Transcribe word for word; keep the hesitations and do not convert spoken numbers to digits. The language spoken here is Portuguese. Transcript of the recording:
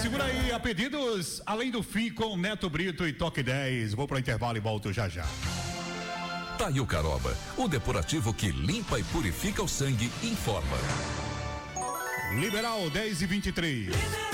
segura aí, a pedidos, além do fim com Neto Brito e Toque dez. Vou pro intervalo e volto já já. Tá aí o Caroba, o depurativo que limpa e purifica o sangue, informa. Liberal dez e vinte e três.